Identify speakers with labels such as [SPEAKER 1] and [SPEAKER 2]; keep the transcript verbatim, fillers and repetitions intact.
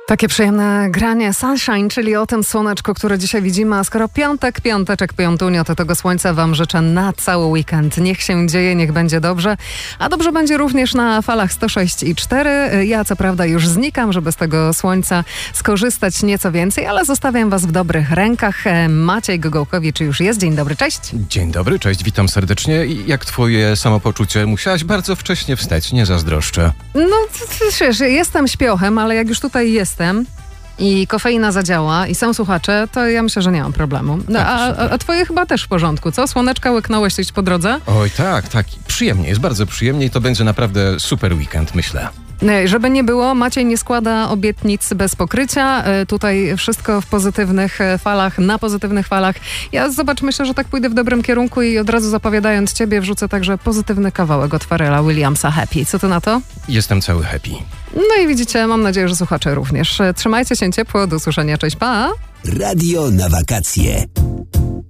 [SPEAKER 1] Takie przyjemne granie Sunshine, czyli o tym słoneczku, które dzisiaj widzimy, a skoro piątek, piąteczek, piątunio, to tego słońca wam życzę na cały weekend. Niech się dzieje, niech będzie dobrze, a dobrze będzie również na falach sto sześć i cztery. Ja co prawda już znikam, żeby z tego słońca skorzystać nieco więcej, ale zostawiam was w dobrych rękach. Maciej Gogołkowicz już jest. Dzień dobry, cześć.
[SPEAKER 2] Dzień dobry, cześć, witam serdecznie. I jak twoje samopoczucie? Musiałaś bardzo wcześnie wstać, nie zazdroszczę.
[SPEAKER 1] No, wiesz, jestem śpiochem, ale jak już tutaj jestem i kofeina zadziała i są słuchacze, to ja myślę, że nie mam problemu. No,
[SPEAKER 2] Tak,
[SPEAKER 1] a, a, a twoje chyba też w porządku, co? Słoneczka łyknąłeś coś po drodze?
[SPEAKER 2] Oj tak, tak, przyjemnie, jest bardzo przyjemnie i to będzie naprawdę super weekend, myślę.
[SPEAKER 1] Żeby nie było, Maciej nie składa obietnic bez pokrycia. Tutaj wszystko w pozytywnych falach, na pozytywnych falach. Ja zobacz, myślę, że tak pójdę w dobrym kierunku i od razu zapowiadając ciebie wrzucę także pozytywny kawałek od Pharrella Williamsa, Happy. Co ty na to?
[SPEAKER 2] Jestem cały happy.
[SPEAKER 1] No i widzicie, mam nadzieję, że słuchacze również. Trzymajcie się ciepło, do usłyszenia, cześć, pa!
[SPEAKER 3] Radio na wakacje.